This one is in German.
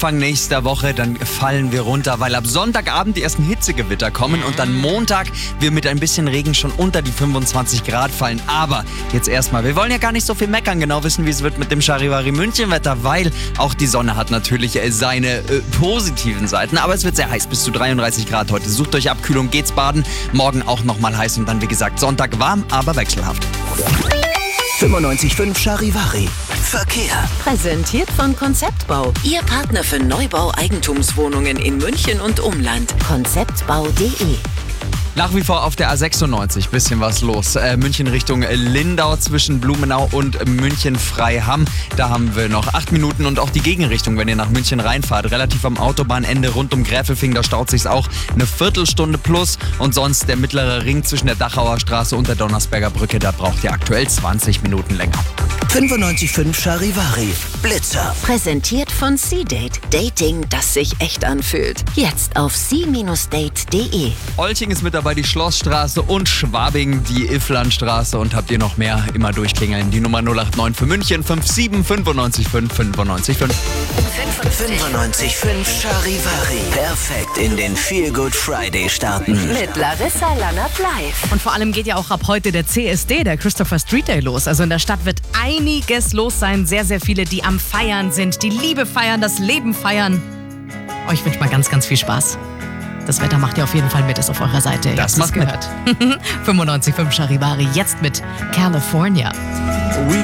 Anfang nächster Woche, dann fallen wir runter, weil ab Sonntagabend die ersten Hitzegewitter kommen und dann Montag wir mit ein bisschen Regen schon unter die 25 Grad fallen. Aber jetzt erstmal, wir wollen ja gar nicht so viel meckern, genau wissen, wie es wird mit dem Charivari München-Wetter, weil auch die Sonne hat natürlich seine positiven Seiten. Aber es wird sehr heiß, bis zu 33 Grad heute. Sucht euch Abkühlung, geht's baden. Morgen auch nochmal heiß und dann, wie gesagt, Sonntag warm, aber wechselhaft. 95.5 Charivari. Verkehr. Präsentiert von Konzeptbau. Ihr Partner für Neubau Eigentumswohnungen in München und Umland. Konzeptbau.de. Nach wie vor auf der A96 bisschen was los. München Richtung Lindau zwischen Blumenau und München-Freiham. Da haben wir noch 8 Minuten und auch die Gegenrichtung, wenn ihr nach München reinfahrt. Relativ am Autobahnende rund um Gräfelfing, da staut sich's auch eine Viertelstunde plus. Und sonst der mittlere Ring zwischen der Dachauer Straße und der Donnersberger Brücke, da braucht ihr aktuell 20 Minuten länger. 95.5 Charivari. Blitzer. Präsentiert von C-Date. Dating, das sich echt anfühlt. Jetzt auf c-date.de. Olching ist mit dabei, die Schlossstraße und Schwabing, die Ifflandstraße. Und habt ihr noch mehr, immer durchklingeln. Die Nummer 089 für München 57 95 5 95 5. 95.5 Charivari. Perfekt in den Feel Good Friday starten. Mit Larissa Lannert live. Und vor allem geht ja auch ab heute der CSD, der Christopher Street Day, los. Also in der Stadt wird einiges los sein. Sehr, sehr viele, die am Feiern sind, die Liebe feiern, das Leben feiern. Euch wünsche ich mal ganz, ganz viel Spaß. Das Wetter macht ihr auf jeden Fall mit, ist auf eurer Seite. Das macht gehört. 95.5 Charivari, jetzt mit California.